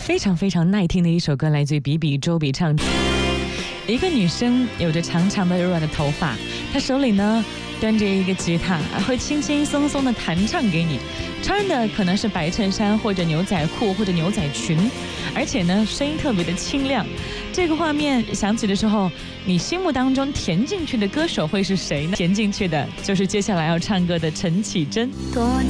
非常非常耐听的一首歌，来自于比比周笔畅。一个女生有着长长的柔软的头发，她手里呢端着一个吉他，会轻轻松松的弹唱给你，穿的可能是白衬衫或者牛仔裤或者牛仔裙，而且呢声音特别的清亮。这个画面想起的时候，你心目当中填进去的歌手会是谁呢？填进去的就是接下来要唱歌的陈绮贞。 躲